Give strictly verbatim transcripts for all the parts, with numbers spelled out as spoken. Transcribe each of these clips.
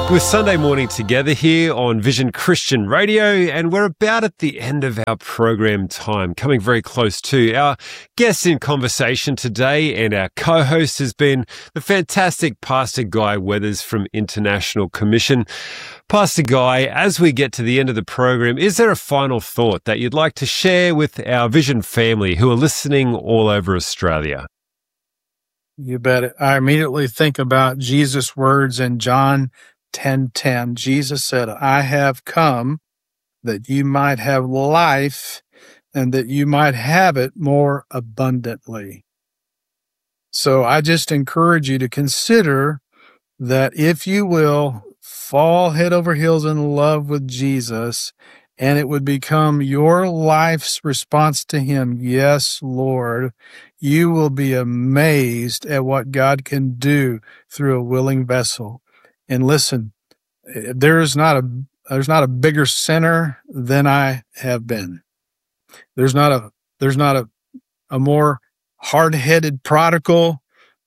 With Sunday morning together here on Vision Christian Radio, and we're about at the end of our program time, coming very close to. Our guest in conversation today and our co-host has been the fantastic Pastor Guy Weathers from International Commission. Pastor Guy, as we get to the end of the program, is there a final thought that you'd like to share with our Vision family who are listening all over Australia? You bet. I immediately think about Jesus' words in John ten ten. Jesus said, I have come that you might have life and that you might have it more abundantly. So I just encourage you to consider that if you will fall head over heels in love with Jesus, and it would become your life's response to him, yes, Lord, you will be amazed at what God can do through a willing vessel. And listen, there is not a there's not a bigger sinner than I have been. There's not a there's not a a more hard-headed prodigal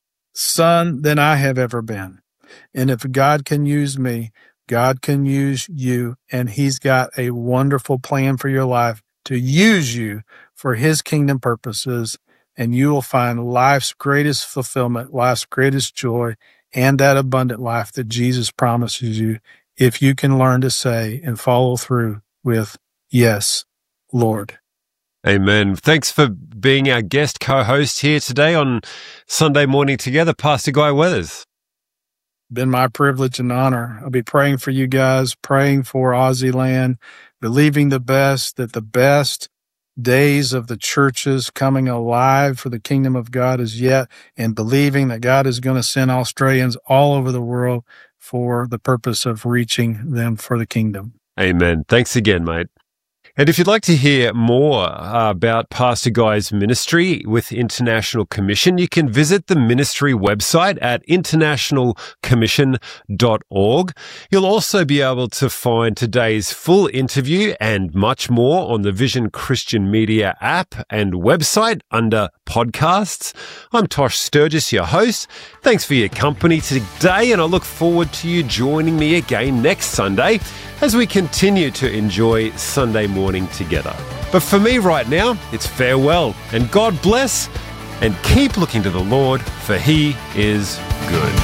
son than I have ever been. And if God can use me, God can use you, and he's got a wonderful plan for your life to use you for his kingdom purposes, and you will find life's greatest fulfillment, life's greatest joy, and that abundant life that Jesus promises you if you can learn to say and follow through with, yes, Lord. Amen. Thanks for being our guest co-host here today on Sunday Morning Together, Pastor Guy Weathers. Been my privilege and honor. I'll be praying for you guys, praying for Aussie land, believing the best, that the best days of the churches coming alive for the kingdom of God is yet, and believing that God is going to send Australians all over the world for the purpose of reaching them for the kingdom. Amen. Thanks again, mate. And if you'd like to hear more uh, about Pastor Guy's ministry with International Commission, you can visit the ministry website at international commission dot org. You'll also be able to find today's full interview and much more on the Vision Christian Media app and website under podcasts. I'm Tosh Sturgis, your host. Thanks for your company today, and I look forward to you joining me again next Sunday as we continue to enjoy Sunday morning together. But for me right now, it's farewell, and God bless, and keep looking to the Lord, for he is good.